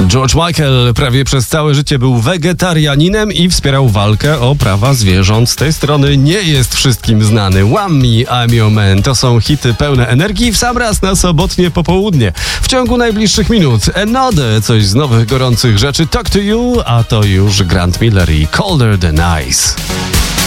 George Michael prawie przez całe życie był wegetarianinem i wspierał walkę o prawa zwierząt. Z tej strony nie jest wszystkim znany Wham Me, I'm Your Man. To są hity pełne energii w sam raz na sobotnie popołudnie. W ciągu najbliższych minut Another, coś z nowych, gorących rzeczy, Talk to You, a to już Grant Miller i Colder Than Ice.